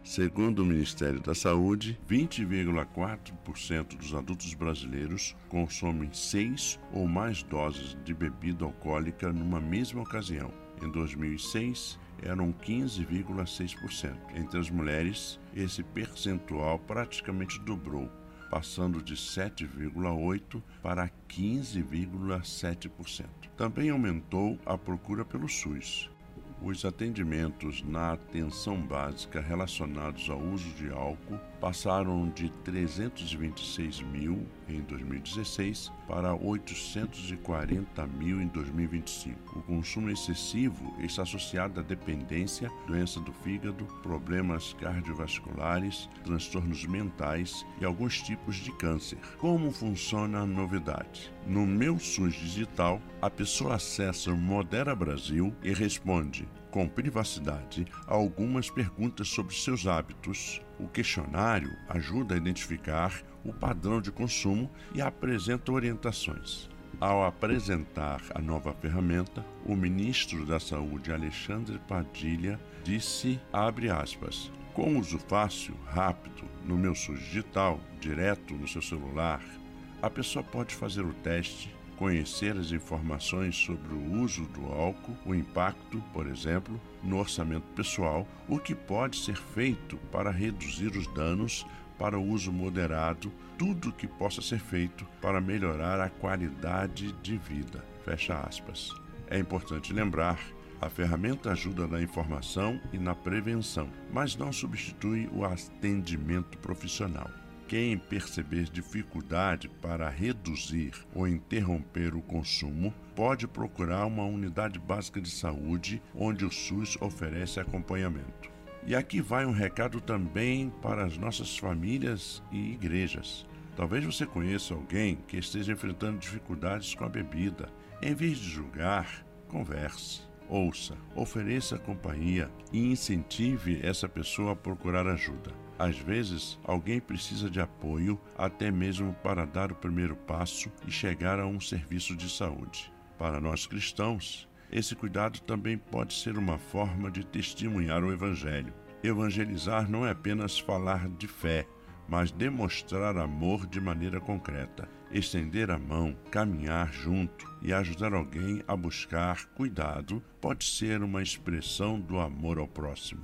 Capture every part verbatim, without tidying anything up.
Segundo o Ministério da Saúde, vinte vírgula quatro por cento dos adultos brasileiros consomem seis ou mais doses de bebida alcoólica numa mesma ocasião. Em dois mil e seis, eram quinze vírgula seis por cento. Entre as mulheres, esse percentual praticamente dobrou, passando de sete vírgula oito por cento para quinze vírgula sete por cento. Também aumentou a procura pelo SUS. Os atendimentos na atenção básica relacionados ao uso de álcool passaram de trezentos e vinte e seis mil em dois mil e dezesseis para oitocentos e quarenta mil em dois mil e vinte e cinco. O consumo excessivo está associado à dependência, doença do fígado, problemas cardiovasculares, transtornos mentais e alguns tipos de câncer. Como funciona a novidade? No Meu SUS Digital, a pessoa acessa o Modera Brasil e responde com privacidade a algumas perguntas sobre seus hábitos. O questionário ajuda a identificar o padrão de consumo e apresenta orientações. Ao apresentar a nova ferramenta, o ministro da Saúde, Alexandre Padilha, disse, abre aspas, com uso fácil, rápido, no Meu SUS Digital, direto no seu celular, a pessoa pode fazer o teste, conhecer as informações sobre o uso do álcool, o impacto, por exemplo, no orçamento pessoal, o que pode ser feito para reduzir os danos para o uso moderado, tudo o que possa ser feito para melhorar a qualidade de vida. Fecha aspas. É importante lembrar, a ferramenta ajuda na informação e na prevenção, mas não substitui o atendimento profissional. Quem perceber dificuldade para reduzir ou interromper o consumo pode procurar uma unidade básica de saúde onde o SUS oferece acompanhamento. E aqui vai um recado também para as nossas famílias e igrejas. Talvez você conheça alguém que esteja enfrentando dificuldades com a bebida. Em vez de julgar, converse. Ouça, ofereça companhia e incentive essa pessoa a procurar ajuda. Às vezes, alguém precisa de apoio até mesmo para dar o primeiro passo e chegar a um serviço de saúde. Para nós cristãos, esse cuidado também pode ser uma forma de testemunhar o Evangelho. Evangelizar não é apenas falar de fé, mas demonstrar amor de maneira concreta, estender a mão, caminhar junto e ajudar alguém a buscar cuidado pode ser uma expressão do amor ao próximo.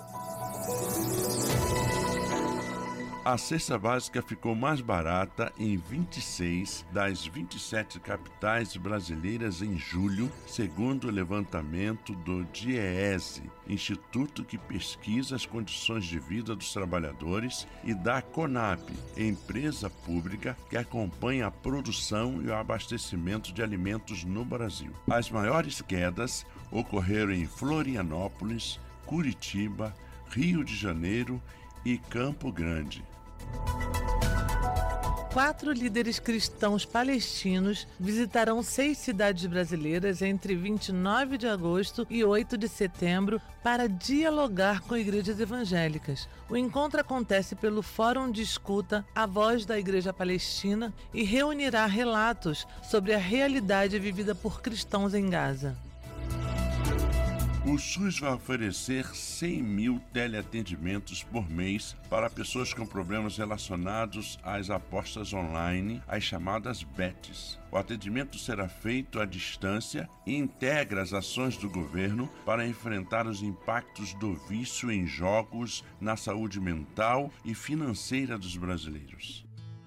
A cesta básica ficou mais barata em vinte e seis das vinte e sete capitais brasileiras em julho, segundo o levantamento do DIEESE, instituto que pesquisa as condições de vida dos trabalhadores, e da CONAB, empresa pública que acompanha a produção e o abastecimento de alimentos no Brasil. As maiores quedas ocorreram em Florianópolis, Curitiba, Rio de Janeiro e Campo Grande. Quatro líderes cristãos palestinos visitarão seis cidades brasileiras entre vinte e nove de agosto e oito de setembro para dialogar com igrejas evangélicas. O encontro acontece pelo Fórum de Escuta, a Voz da Igreja Palestina, e reunirá relatos sobre a realidade vivida por cristãos em Gaza. O SUS vai oferecer cem mil teleatendimentos por mês para pessoas com problemas relacionados às apostas online, as chamadas bets. O atendimento será feito à distância e integra as ações do governo para enfrentar os impactos do vício em jogos na saúde mental e financeira dos brasileiros.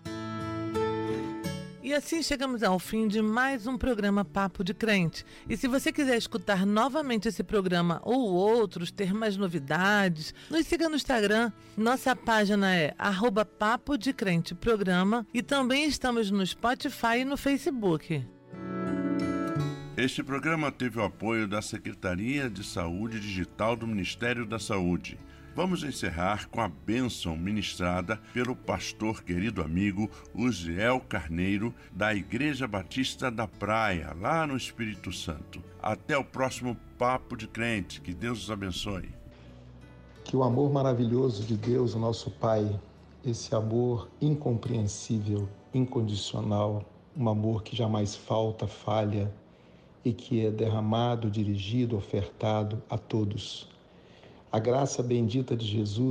E assim chegamos ao fim de mais um programa Papo de Crente. E se você quiser escutar novamente esse programa ou outros, ter mais novidades, nos siga no Instagram. Nossa página é arroba Papo de Crente Programa e também estamos no Spotify e no Facebook. Este programa teve o apoio da Secretaria de Saúde Digital do Ministério da Saúde. Vamos encerrar com a bênção ministrada pelo pastor querido amigo Uziel Carneiro, da Igreja Batista da Praia, lá no Espírito Santo. Até o próximo Papo de Crente. Que Deus os abençoe. Que o amor maravilhoso de Deus, o nosso Pai, esse amor incompreensível, incondicional, um amor que jamais falta, falha e que é derramado, dirigido, ofertado a todos. A graça bendita de Jesus